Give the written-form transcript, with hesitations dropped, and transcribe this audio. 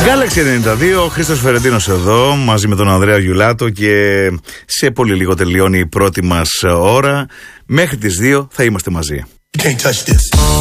Galaxy 92, Χρήστος Φερεντίνος εδώ, μαζί με τον Ανδρέα Γιουλάτο, και σε πολύ λίγο τελειώνει η πρώτη μας ώρα. Μέχρι τις 2 θα είμαστε μαζί.